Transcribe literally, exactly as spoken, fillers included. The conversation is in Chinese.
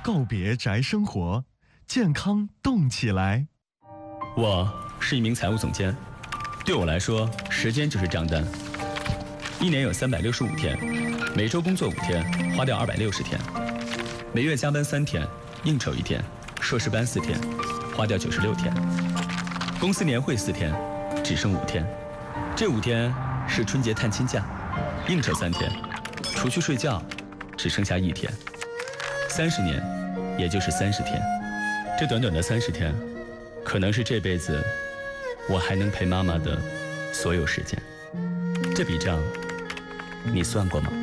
告别宅生活，健康动起来。 我是一名财务总监，对我来说，时间就是账单。一年有三百六十五天，每周工作五天，花掉二百六十天；每月加班三天，应酬一天，硕士班四天，花掉九十六天；公司年会四天，只剩五天。这五天是春节探亲假，应酬三天，除去睡觉，只剩下一天。三十年，也就是三十天。这短短的三十天，可能是这辈子我还能陪妈妈的所有时间。这笔账，你算过吗？